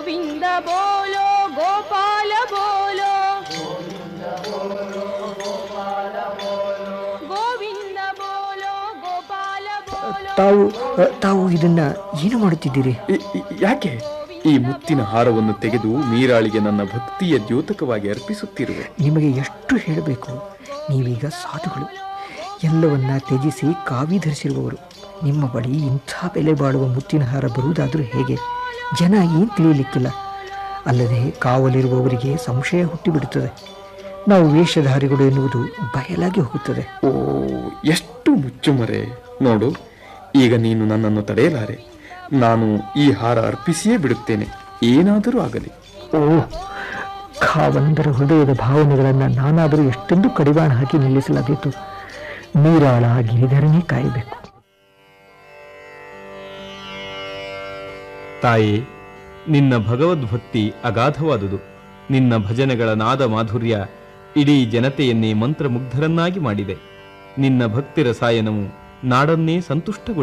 ಗೋವಿಂದ ಬೋಲೋ ಗೋಪಾಲ ಬೋಲೋ, ಗೋವಿಂದ ಬೋಲೋ ಗೋಪಾಲ ಬೋಲೋ. ತಾವು ಇದನ್ನ ಏನು ಮಾಡುತ್ತಿದ್ದೀರಿ? ಯಾಕೆ ಈ ಮುತ್ತಿನ ಹಾರವನ್ನು ತೆಗೆದು ಮೀರಾಳಿಗೆ ನನ್ನ ಭಕ್ತಿಯ ದ್ಯೋತಕವಾಗಿ ಅರ್ಪಿಸುತ್ತಿರುವೆ. ನಿಮಗೆ ಎಷ್ಟು ಹೇಳಬೇಕು? ನೀವೀಗ ಸಾಧುಗಳು, ಎಲ್ಲವನ್ನ ತ್ಯಜಿಸಿ ಕಾವಿ ಧರಿಸಿರುವವರು. ನಿಮ್ಮ ಬಳಿ ಇಂಥ ಬೆಲೆ ಬಾಳುವ ಮುತ್ತಿನ ಹಾರ ಬರುವುದಾದರೂ ಹೇಗೆ? ಜನ ಏನು ತಿಳಿಯಲಿಕ್ಕಿಲ್ಲ. ಅಲ್ಲದೆ ಕಾವಲಿರುವವರಿಗೆ ಸಂಶಯ ಹುಟ್ಟಿಬಿಡುತ್ತದೆ. ನಾವು ವೇಷಧಾರಿಗಳು ಎನ್ನುವುದು ಬಯಲಾಗಿ ಹೋಗುತ್ತದೆ. ಓ, ಎಷ್ಟು ಮುಚ್ಚುಮರೆ! ನೋಡು, ಈಗ ನೀನು ನನ್ನನ್ನು ತಡೆಯಲಾರೆ. ನಾನು ಈ ಹಾರ ಅರ್ಪಿಸಿಯೇ ಬಿಡುತ್ತೇನೆ, ಏನಾದರೂ ಆಗಲಿ. ಓ, ಕಾವಂದರ ಹೃದಯದ ಭಾವನೆಗಳನ್ನು ನಾನಾದರೂ ಎಷ್ಟೊಂದು ಕಡಿವಾಣ ಹಾಕಿ ನಿಲ್ಲಿಸಲಾದೀತು. ಮೀರಾಳ ಗಿರಿಧರನೇ ಕಾಯಬೇಕು. ತಾಯಿ, ನಿನ್ನ ಭಗವದ್ಭಕ್ತಿ ಅಗಾಧವಾದುದು. ನಿನ್ನ ಭಜನೆಗಳ ನಾದ ಮಾಧುರ್ಯ ಇಡೀ ಜನತೆಯನ್ನೇ ಮಂತ್ರಮುಗ್ಧರನ್ನಾಗಿ ಮಾಡಿದೆ. ನಿನ್ನ ಭಕ್ತಿ ರಸಾಯನವು ನಾಡನ್ನೇ ಸಂತುಷ್ಟಗೊಳಿಸಿದೆ.